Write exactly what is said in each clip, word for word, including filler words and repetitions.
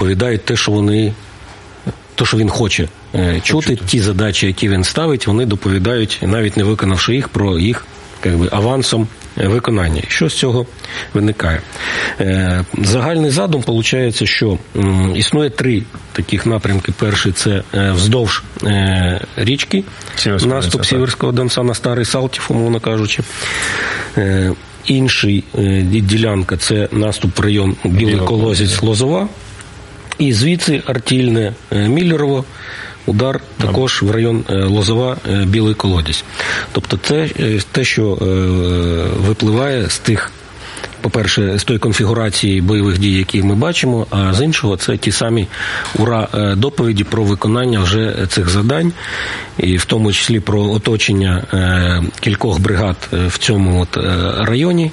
доповідають те, що вони, те, що він хоче чути, ті задачі, які він ставить, вони доповідають, навіть не виконавши їх, про їх якби авансом виконання. Що з цього виникає? Загальний задум виходить, що існує три таких напрямки. Перший – це вздовж річки, Сіверського наступ Сіверського Донця на Старий Салтів, умовно кажучи. Інший ділянка – це наступ в район Білий Колодязь-Лозова. І звідси Артільне Міллерово, удар також в район Лозова-Білий Колодязь. Тобто це те, що випливає з тих, по-перше, з тої конфігурації бойових дій, які ми бачимо, а з іншого це ті самі ура-доповіді про виконання вже цих завдань, і в тому числі про оточення кількох бригад в цьому от районі,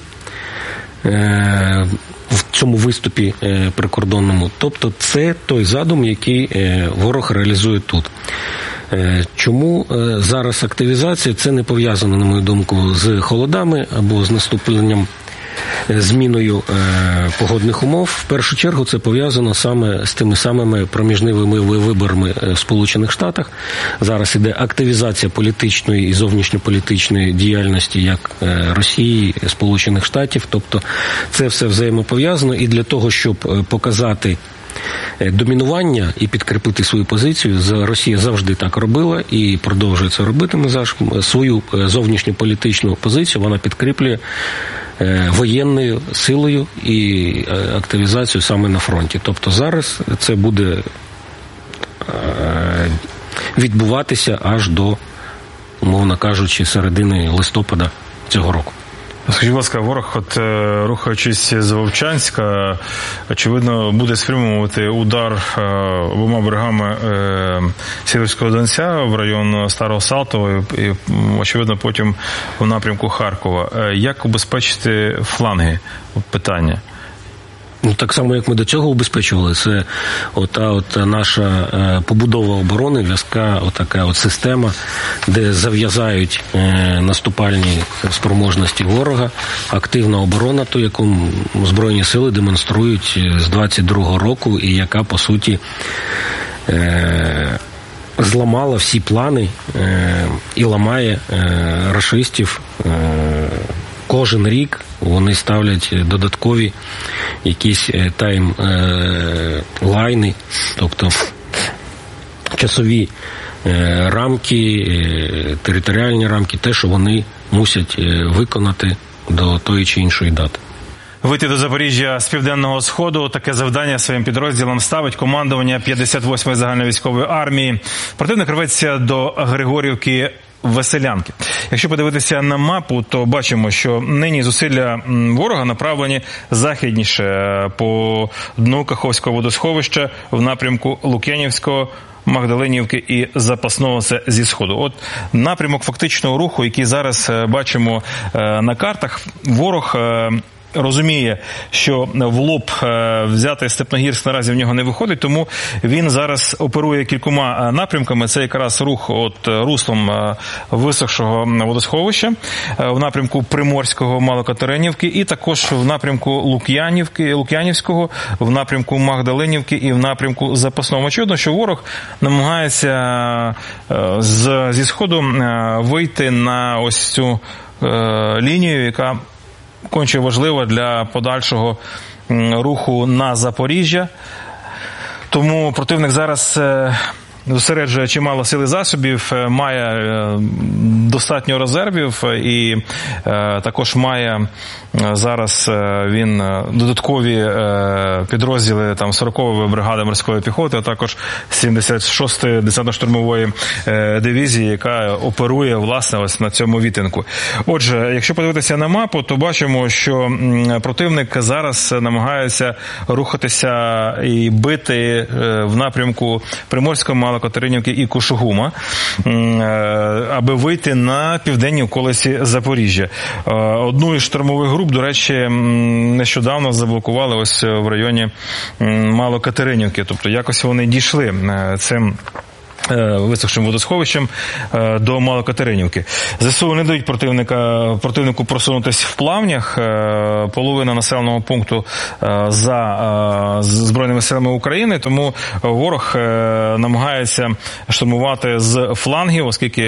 в цьому виступі прикордонному. Тобто це той задум, який ворог реалізує тут. Чому зараз активізація? Це не пов'язано, на мою думку, з холодами або з наступленням, зміною погодних умов. В першу чергу це пов'язано саме з тими самими проміжними виборами в Сполучених Штатах. Зараз іде активізація політичної і зовнішньополітичної діяльності як Росії, Сполучених Штатів. Тобто це все взаємопов'язано, і для того, щоб показати домінування і підкріпити свою позицію, Росія завжди так робила і продовжує це робити. Свою зовнішньополітичну позицію вона підкріплює воєнною силою і активізацією саме на фронті. Тобто зараз це буде відбуватися аж до, умовно кажучи, середини листопада цього року. Скажіть, будь ласка, ворог, от рухаючись з Вовчанська, очевидно, буде спрямовувати удар обома берегами Сіверського Донця в район Старого Салтова і, очевидно, потім в напрямку Харкова. Як убезпечити фланги? Питання. Ну, так само, як ми до цього убезпечували, це ота от наша побудова оборони, в'язка, отака от система, де зав'язають наступальні спроможності ворога, активна оборона, ту, яку Збройні сили демонструють з двадцять другого року, і яка, по суті, зламала всі плани і ламає рашистів. Кожен рік вони ставлять додаткові якісь тайм-лайни, тобто часові рамки, територіальні рамки, те, що вони мусять виконати до тої чи іншої дати. Вийти до Запоріжжя з Південного Сходу – таке завдання своїм підрозділам ставить командування п'ятдесят восьмої загальновійськової армії. Противник рветься до Григорівки Веселянки. Якщо подивитися на мапу, то бачимо, що нині зусилля ворога направлені західніше по дну Каховського водосховища в напрямку Лук'янівського, Магдалинівки і Запасного, це зі сходу. От напрямок фактичного руху, який зараз бачимо на картах, ворог розуміє, що в лоб взяти Степногірськ наразі в нього не виходить, тому він зараз оперує кількома напрямками. Це якраз рух от руслом висохшого водосховища в напрямку Приморського, Малокатеринівки, і також в напрямку Лук'янівки, Лук'янівського, в напрямку Магдалинівки і в напрямку Запасного. Очевидно, що ворог намагається з, зі сходу вийти на ось цю лінію, яка конче важлива для подальшого руху на Запоріжжя. Тому противник зараз зосереджує чимало сил і засобів, має достатньо резервів і також має зараз він додаткові підрозділи, там сорокова бригада морської піхоти, а також сімдесят шостої десантно-штурмової дивізії, яка оперує, власне, ось на цьому відтинку. Отже, якщо подивитися на мапу, то бачимо, що противник зараз намагається рухатися і бити в напрямку Приморського, Малокатеринівки і Кушугума, аби вийти на південні околиці Запоріжжя. Одну із штурмових груп, до речі, нещодавно заблокували ось в районі Малокатеринівки. Тобто якось вони дійшли цим висохшим водосховищем до Малокатеринівки. ЗСУ не дають противника, противнику просунутися в плавнях. Половина населеного пункту за Збройними силами України, тому ворог намагається штурмувати з флангів, оскільки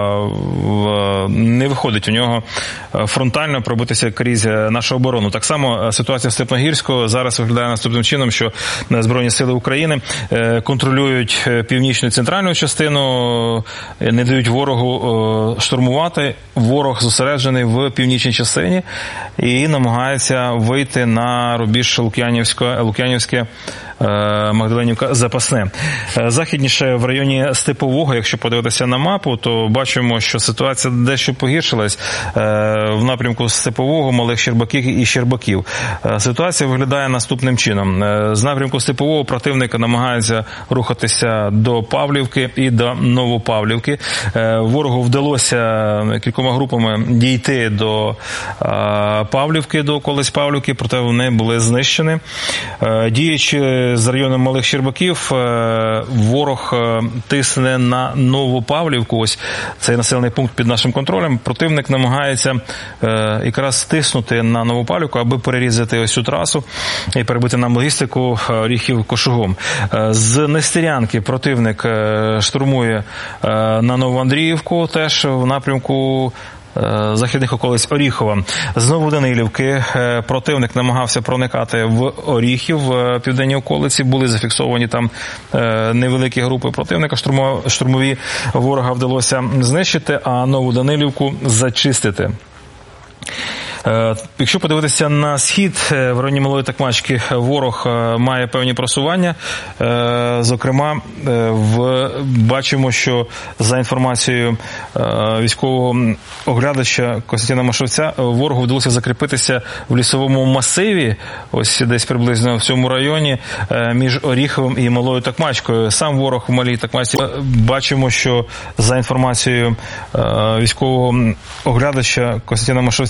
не виходить у нього фронтально пробитися крізь нашу оборону. Так само ситуація в Степногірську зараз виглядає наступним чином, що Збройні сили України контролюють північну і центральну частину, не дають ворогу штурмувати. Ворог зосереджений в північній частині і намагається вийти на рубіж Лук'янівське, Лук'янівське, Магдаленівка, Запасне. Західніше в районі Степового, якщо подивитися на мапу, то бачимо, що ситуація дещо погіршилась в напрямку Степового, Малих Щербаків і Щербаків. Ситуація виглядає наступним чином. З напрямку Степового противник намагається рухатися до Павлівки і до Новопавлівки. Ворогу вдалося кількома групами дійти до Павлівки, до околиць Павлівки, проте вони були знищені. Діючи з району Малих Щербаків, ворог тисне на Новопавлівку, ось цей населений пункт під нашим контролем. Противник намагається якраз стиснути на Новопавлівку, аби перерізати ось цю трасу і перебити нам логістику Оріхів-Кошугум. З Нестерянки противник штурмує на Новоандріївку, теж в напрямку західних околиць Оріхова. Знову Данилівки противник намагався проникати в Оріхів, в південній околиці. Були зафіксовані там невеликі групи противника, штурмові. Ворога вдалося знищити, а Нову Данилівку зачистити. Якщо подивитися на схід, в районі Малої Такмачки ворог має певні просування. Зокрема, в, бачимо, що за інформацією військового оглядача Костянтина Машовця, ворогу вдалося закріпитися в лісовому масиві, ось десь приблизно в цьому районі, між Оріховим і Малою Такмачкою. Сам ворог в Малій Такмачці, бачимо, що за інформацією військового оглядача Костянтина Машовця,